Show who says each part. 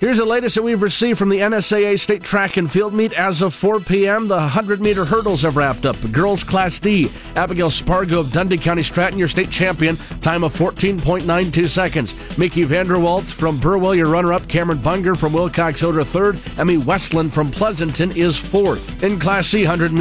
Speaker 1: Here's the latest that we've received from the NSAA State Track and Field Meet. As of 4 p.m., the 100-meter hurdles have wrapped up. Girls Class D, Abigail Spargo of Dundee County Stratton, your state champion, time of 14.92 seconds. Mickey Vanderwalt from Burwell, your runner-up. Cameron Bunger from Wilcox Odra, third. Emmy Westland from Pleasanton is fourth. In Class C, 100